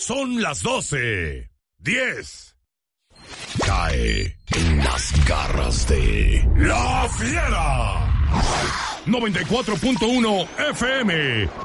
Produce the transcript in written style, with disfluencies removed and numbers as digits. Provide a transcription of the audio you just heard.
Son las 12:10. Cae en las garras de La Fiera. 94.1 FM